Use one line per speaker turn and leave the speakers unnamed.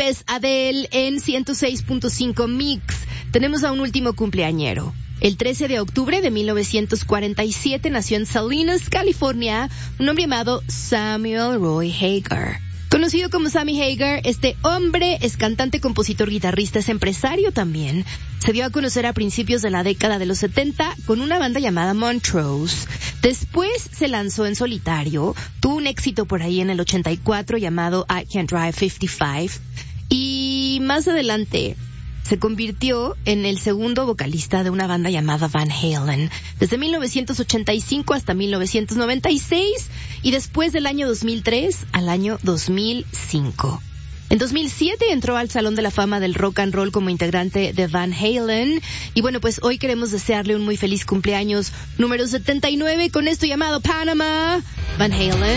es Adele en 106.5 Mix. Tenemos a un último cumpleañero. El 13 de octubre de 1947 nació en Salinas, California, un hombre llamado Samuel Roy Hagar. Conocido como Sammy Hagar, este hombre es cantante, compositor, guitarrista, es empresario también. Se dio a conocer a principios de la década de los 70 con una banda llamada Montrose. Después se lanzó en solitario, tuvo un éxito por ahí en el 84 llamado I Can't Drive 55 y más adelante se convirtió en el segundo vocalista de una banda llamada Van Halen, desde 1985 hasta 1996 y después del año 2003 al año 2005. En 2007 entró al Salón de la Fama del Rock and Roll como integrante de Van Halen. Y bueno, pues hoy queremos desearle un muy feliz cumpleaños número 79 con esto llamado Panama, Van Halen.